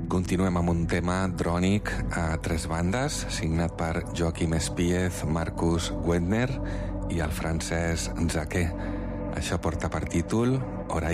Continuem amb un tema drònic a 3 bandes, signat per Joaquim Espíez, Marcus Wendner i el francès Zaké. Això porta per títol Hora